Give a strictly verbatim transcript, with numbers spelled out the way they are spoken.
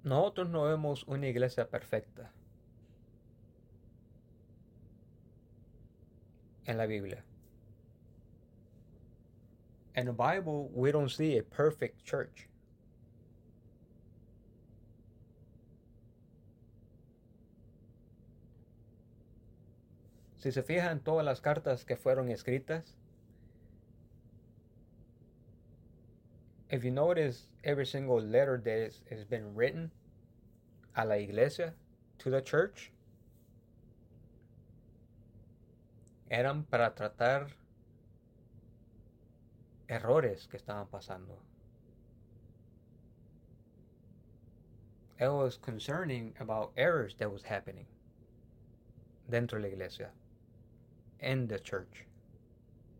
Nosotros no vemos una iglesia perfecta en la Biblia. In the Bible, we don't see a perfect church. Si se fijan en todas las cartas que fueron escritas, if you notice every single letter that is, has been written a la iglesia, to the church, eran para tratar errores que estaban pasando. It was concerning about errors that was happening dentro de la iglesia, in the church.